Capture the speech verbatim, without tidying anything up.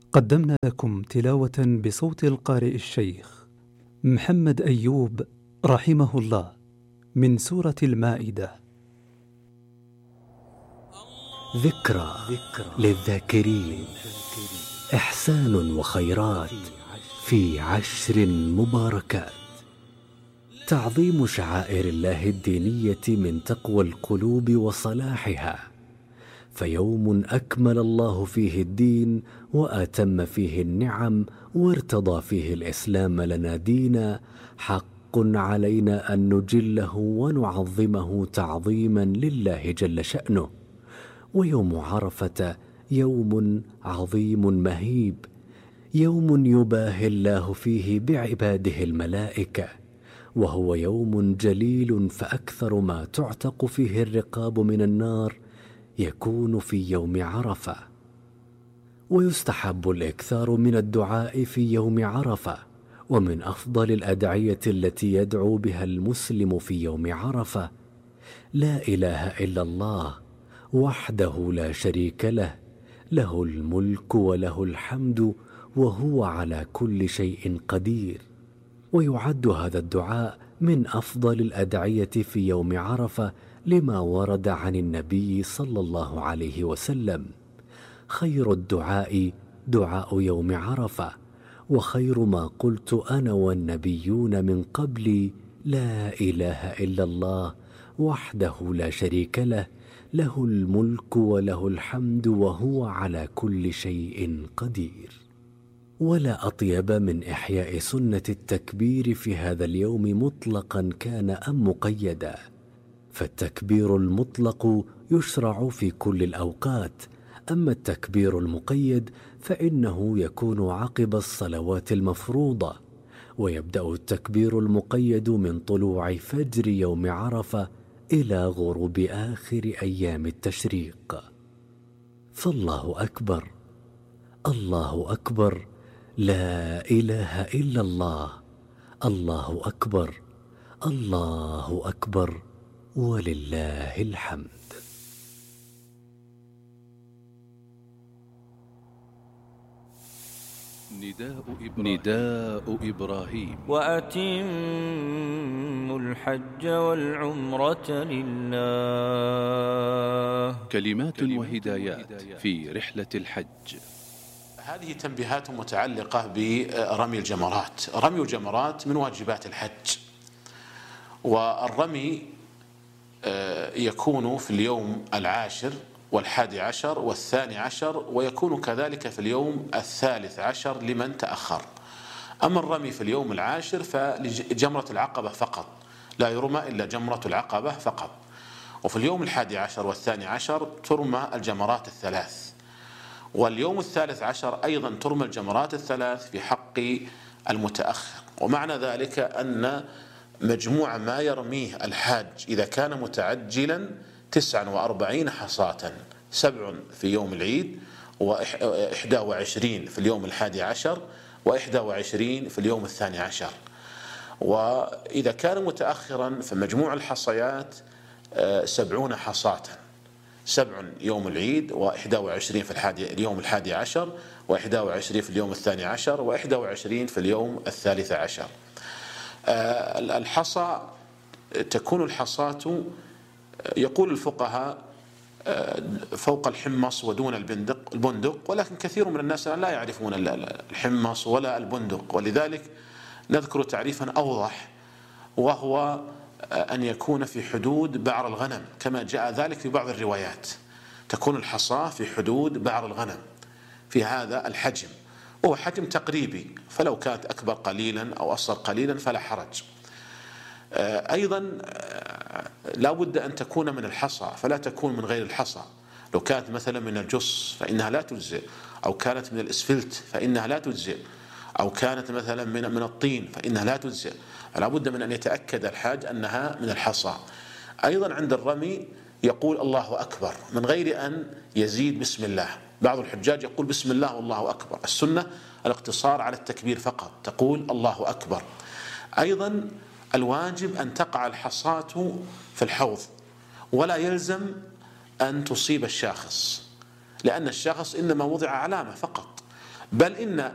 قدمنا لكم تلاوة بصوت القارئ الشيخ محمد أيوب رحمه الله من سورة المائدة. ذكرى للذاكرين، إحسان وخيرات في عشر مباركات. تعظيم شعائر الله الدينية من تقوى القلوب وصلاحها، فيوم أكمل الله فيه الدين وأتم فيه النعم وارتضى فيه الإسلام لنا دينا، حق علينا أن نجله ونعظمه تعظيما لله جل شأنه. ويوم عرفة يوم عظيم مهيب، يوم يباهي الله فيه بعباده الملائكة، وهو يوم جليل، فأكثر ما تعتق فيه الرقاب من النار يكون في يوم عرفة. ويستحب الإكثار من الدعاء في يوم عرفة، ومن أفضل الأدعية التي يدعو بها المسلم في يوم عرفة: لا إله إلا الله وحده لا شريك له، له الملك وله الحمد وهو على كل شيء قدير. ويعد هذا الدعاء من أفضل الأدعية في يوم عرفة لما ورد عن النبي صلى الله عليه وسلم: خير الدعاء دعاء يوم عرفة، وخير ما قلت أنا والنبيون من قبلي لا إله إلا الله وحده لا شريك له، له الملك وله الحمد وهو على كل شيء قدير. ولا أطيب من إحياء سنة التكبير في هذا اليوم مطلقا كان أم مقيدا، فالتكبير المطلق يشرع في كل الأوقات، أما التكبير المقيد فإنه يكون عقب الصلوات المفروضة. ويبدأ التكبير المقيد من طلوع فجر يوم عرفة إلى غروب آخر أيام التشريق. فالله أكبر، الله أكبر، لا إله إلا الله، الله أكبر، الله أكبر، ولله الحمد. نداء إبراهيم, نداء إبراهيم وأتموا الحج والعمرة لله. كلمات وهدايات في رحلة الحج. هذه تنبيهات متعلقة برمي الجمرات. رمي الجمرات من واجبات الحج، والرمي يكون في اليوم العاشر والحادي عشر والثاني عشر، ويكون كذلك في اليوم الثالث عشر لمن تأخر. أما الرمي في اليوم العاشر فلجمرة العقبة فقط، لا يرمى إلا جمرة العقبة فقط. وفي اليوم الحادي عشر والثاني عشر ترمى الجمرات الثلاث، واليوم الثالث عشر أيضا ترمى الجمرات الثلاث في حق المتأخر. ومعنى ذلك أن مجموع ما يرميه الحاج إذا كان متعجلا تسعة وأربعين حصاة، سبع في يوم العيد، وإحدى وعشرين في اليوم الحادي عشر، وإحدى وعشرين في اليوم الثاني عشر. وإذا كان متأخرا فمجموع الحصيات سبعون حصاة، سبع يوم العيد، وإحدى وعشرين في الحادي اليوم الحادي عشر، وإحدى وعشرين في اليوم الثاني عشر، وإحدى وعشرين في اليوم الثالث عشر. الحصى تكون الحصاة يقول الفقهاء فوق الحمص ودون البندق البندق، ولكن كثير من الناس لا يعرفون الحمص ولا البندق، ولذلك نذكر تعريفا أوضح، وهو أن يكون في حدود بعر الغنم، كما جاء ذلك في بعض الروايات. تكون الحصاة في حدود بعر الغنم في هذا الحجم، وهو حجم تقريبي، فلو كانت أكبر قليلا أو أصغر قليلا فلا حرج. أيضا لا بد أن تكون من الحصى، فلا تكون من غير الحصى. لو كانت مثلا من الجص فإنها لا تجزئ، أو كانت من الإسفلت فإنها لا تجزئ، أو كانت مثلا من من الطين فإنها لا تجزئ. فلا بد من أن يتأكد الحاج أنها من الحصى. أيضا عند الرمي يقول الله أكبر من غير أن يزيد بسم الله. بعض الحجاج يقول بسم الله والله أكبر، السنة الاقتصار على التكبير فقط، تقول الله أكبر. أيضا الواجب أن تقع الحصاة في الحوض، ولا يلزم أن تصيب الشاخص، لأن الشاخص إنما وضع علامة فقط. بل إن